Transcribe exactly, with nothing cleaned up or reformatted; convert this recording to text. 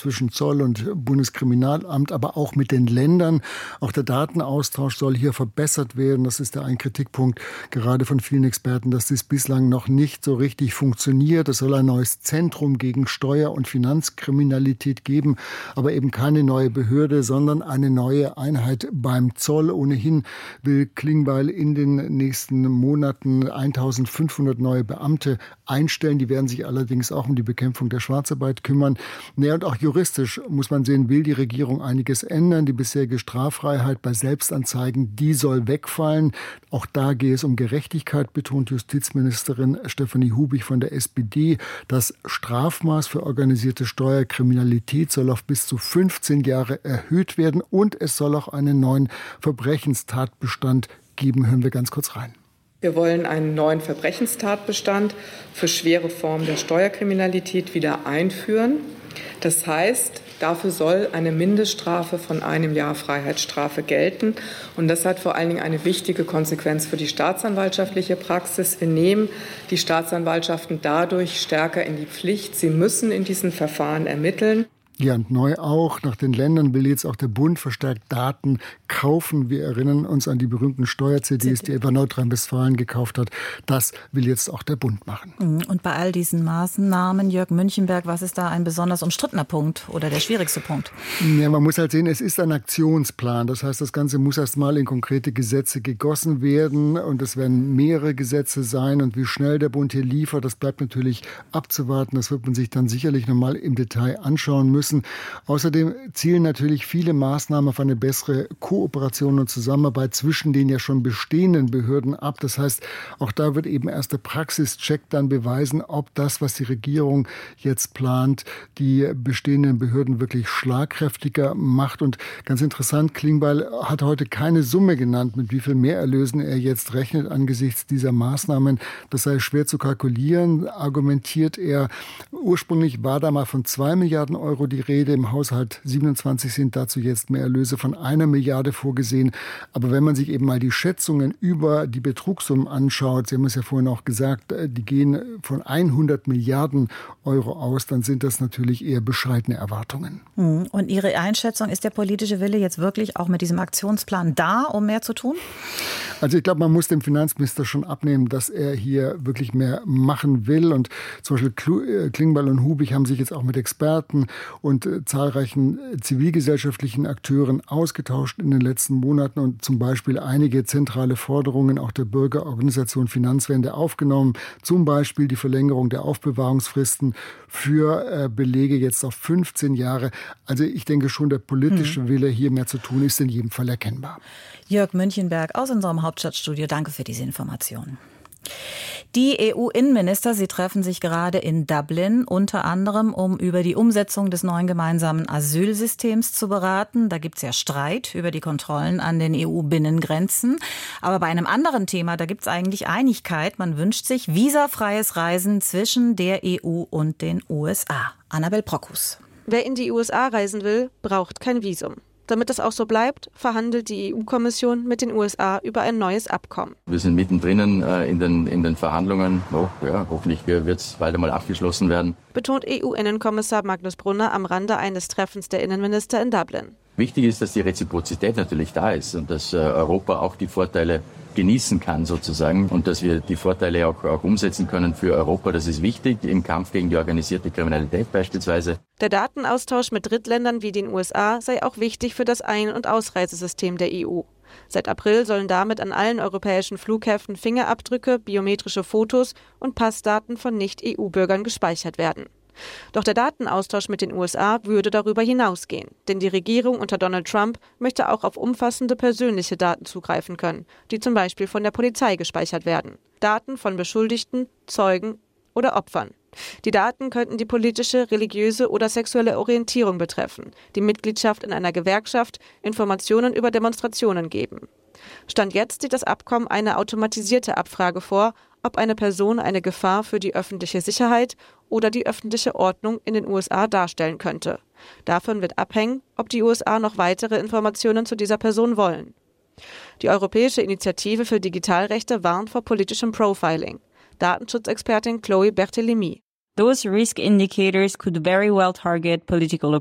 zwischen Zoll und Bundeskriminalamt, aber auch mit den Ländern. Auch der Datenaustausch soll hier verbessert werden. Das ist ja ein Kritikpunkt gerade von vielen Experten, dass dies bislang noch nicht so richtig funktioniert. Es soll ein neues Zentrum gegen Steuer- und Finanzkriminalität geben, aber eben keine neue Behörde, sondern eine neue Einheit beim Zoll. Ohnehin will Klingbeil in den nächsten Monaten eintausendfünfhundert neue Beamte einstellen. Die werden sich allerdings auch um die Bekämpfung der Schwarzarbeit kümmern. Naja, und auch juristisch muss man sehen, will die Regierung einiges ändern. Die bisherige Straffreiheit bei Selbstanzeigen, die soll wegfallen. Auch da gehe es um Gerechtigkeit, betont Justizministerin Stefanie Hubig von der S P D. Das Strafmaß für organisierte Steuerkriminalität soll auf bis zu fünfzehn Jahre erhöht werden und es soll auch einen neuen Verbrechenstatbestand geben. Hören wir ganz kurz rein. Wir wollen einen neuen Verbrechenstatbestand für schwere Formen der Steuerkriminalität wieder einführen. Das heißt, dafür soll eine Mindeststrafe von einem Jahr Freiheitsstrafe gelten. Und das hat vor allen Dingen eine wichtige Konsequenz für die staatsanwaltschaftliche Praxis. Wir nehmen die Staatsanwaltschaften dadurch stärker in die Pflicht. Sie müssen in diesen Verfahren ermitteln. Ja, und neu auch. Nach den Ländern will jetzt auch der Bund verstärkt Daten kaufen. Wir erinnern uns an die berühmten Steuer-C Ds, die etwa Nordrhein-Westfalen gekauft hat. Das will jetzt auch der Bund machen. Und bei all diesen Maßnahmen, Jörg Münchenberg, was ist da ein besonders umstrittener Punkt oder der schwierigste Punkt? Ja, man muss halt sehen, es ist ein Aktionsplan. Das heißt, das Ganze muss erst mal in konkrete Gesetze gegossen werden. Und es werden mehrere Gesetze sein. Und wie schnell der Bund hier liefert, das bleibt natürlich abzuwarten. Das wird man sich dann sicherlich noch mal im Detail anschauen müssen. Außerdem zielen natürlich viele Maßnahmen auf eine bessere Kooperation und Zusammenarbeit zwischen den ja schon bestehenden Behörden ab. Das heißt, auch da wird eben erst der Praxischeck dann beweisen, ob das, was die Regierung jetzt plant, die bestehenden Behörden wirklich schlagkräftiger macht. Und ganz interessant, Klingbeil hat heute keine Summe genannt, mit wie viel Mehrerlösen er jetzt rechnet angesichts dieser Maßnahmen. Das sei schwer zu kalkulieren, argumentiert er. Ursprünglich war da mal von zwei Milliarden Euro die Rede. Im Haushalt siebenundzwanzig sind dazu jetzt Mehrerlöse von einer Milliarde vorgesehen. Aber wenn man sich eben mal die Schätzungen über die Betrugssummen anschaut, Sie haben es ja vorhin auch gesagt, die gehen von hundert Milliarden Euro aus, dann sind das natürlich eher bescheidene Erwartungen. Und Ihre Einschätzung, ist der politische Wille jetzt wirklich auch mit diesem Aktionsplan da, um mehr zu tun? Also ich glaube, man muss dem Finanzminister schon abnehmen, dass er hier wirklich mehr machen will. Und zum Beispiel Klingbeil und Hubig haben sich jetzt auch mit Experten und äh, zahlreichen zivilgesellschaftlichen Akteuren ausgetauscht in den letzten Monaten und zum Beispiel einige zentrale Forderungen auch der Bürgerorganisation Finanzwende aufgenommen. Zum Beispiel die Verlängerung der Aufbewahrungsfristen für äh, Belege jetzt auf fünfzehn Jahre. Also ich denke schon, der politische hm. Wille, hier mehr zu tun, ist in jedem Fall erkennbar. Jörg Münchenberg aus unserem Hauptstadtstudio, danke für diese Informationen. Die E U-Innenminister, sie treffen sich gerade in Dublin, unter anderem, um über die Umsetzung des neuen gemeinsamen Asylsystems zu beraten. Da gibt es ja Streit über die Kontrollen an den E U-Binnengrenzen. Aber bei einem anderen Thema, da gibt es eigentlich Einigkeit. Man wünscht sich visafreies Reisen zwischen der E U und den U S A. Annabel Prockus. Wer in die U S A reisen will, braucht kein Visum. Damit das auch so bleibt, verhandelt die E U-Kommission mit den U S A über ein neues Abkommen. Wir sind mittendrin äh, in, den, in den Verhandlungen. Oh, ja, hoffentlich wird es bald einmal abgeschlossen werden. Betont E U-Innenkommissar Magnus Brunner am Rande eines Treffens der Innenminister in Dublin. Wichtig ist, dass die Reziprozität natürlich da ist und dass äh, Europa auch die Vorteile genießen kann sozusagen und dass wir die Vorteile auch, auch umsetzen können für Europa. Das ist wichtig im Kampf gegen die organisierte Kriminalität beispielsweise. Der Datenaustausch mit Drittländern wie den U S A sei auch wichtig für das Ein- und Ausreisesystem der E U. Seit April sollen damit an allen europäischen Flughäfen Fingerabdrücke, biometrische Fotos und Passdaten von Nicht-E U-Bürgern gespeichert werden. Doch der Datenaustausch mit den U S A würde darüber hinausgehen, denn die Regierung unter Donald Trump möchte auch auf umfassende persönliche Daten zugreifen können, die zum Beispiel von der Polizei gespeichert werden. Daten von Beschuldigten, Zeugen oder Opfern. Die Daten könnten die politische, religiöse oder sexuelle Orientierung betreffen, die Mitgliedschaft in einer Gewerkschaft, Informationen über Demonstrationen geben. Stand jetzt sieht das Abkommen eine automatisierte Abfrage vor, ob eine Person eine Gefahr für die öffentliche Sicherheit oder die öffentliche Ordnung in den U S A darstellen könnte. Davon wird abhängen, ob die U S A noch weitere Informationen zu dieser Person wollen. Die Europäische Initiative für Digitalrechte warnt vor politischem Profiling. Datenschutzexpertin Chloe Berthelemy. Those risk indicators could very well target political